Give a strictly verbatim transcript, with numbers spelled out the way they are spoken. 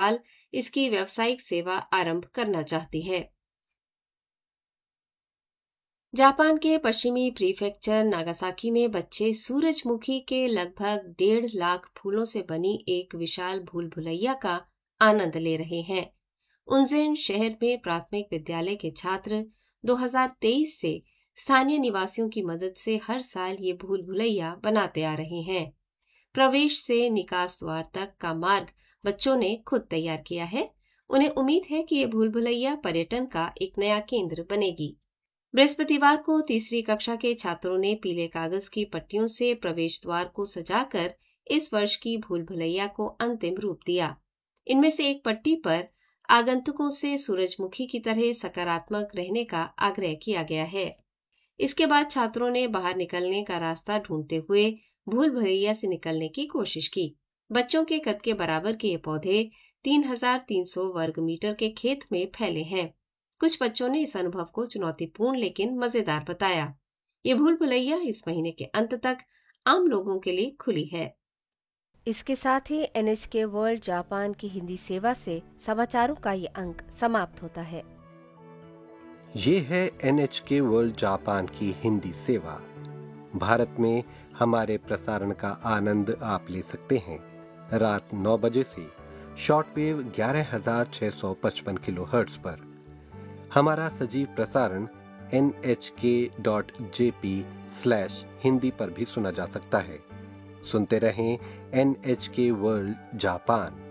साल इसकी व्यावसायिक सेवा आरंभ करना चाहती है। जापान के पश्चिमी प्रीफेक्चर नागासाकी में बच्चे सूरजमुखी के लगभग डेढ़ लाख फूलों से बनी एक विशाल भूल भुलैया का आनंद ले रहे हैं। उन्जेन शहर में प्राथमिक विद्यालय के छात्र दो हज़ार तेईस से स्थानीय निवासियों की मदद से हर साल ये भूल भुलैया बनाते आ रहे हैं। प्रवेश से निकास द्वार तक का मार्ग बच्चों ने खुद तैयार किया है। उन्हें उम्मीद है कि ये भूल भुलैया पर्यटन का एक नया केंद्र बनेगी। बृहस्पतिवार को तीसरी कक्षा के छात्रों ने पीले कागज की पट्टियों से प्रवेश द्वार को सजाकर इस वर्ष की भूल भुलैया को अंतिम रूप दिया। इनमें से एक पट्टी पर आगंतुकों से सूरजमुखी की तरह सकारात्मक रहने का आग्रह किया गया है। इसके बाद छात्रों ने बाहर निकलने का रास्ता ढूंढते हुए भूल भुलैया से निकलने की कोशिश की। बच्चों के कद के बराबर के ये पौधे तीन हजार तीन सौ वर्ग मीटर के खेत में फैले हैं। कुछ बच्चों ने इस अनुभव को चुनौतीपूर्ण लेकिन मजेदार बताया। ये भूल भुलैया इस महीने के अंत तक आम लोगों के लिए खुली है। इसके साथ ही एन एच के वर्ल्ड जापान की हिंदी सेवा से समाचारों का ये अंक समाप्त होता है। ये है एन एच के वर्ल्ड जापान की हिंदी सेवा। भारत में हमारे प्रसारण का आनंद आप ले सकते हैं रात नौ बजे से शॉर्टवेव ग्यारह हजार छह सौ पचपन किलोहर्ट्ज पर। हमारा सजीव प्रसारण एन एच के dot J P slash Hindi पर भी सुना जा सकता है। सुनते रहें एन एच के वर्ल्ड जापान।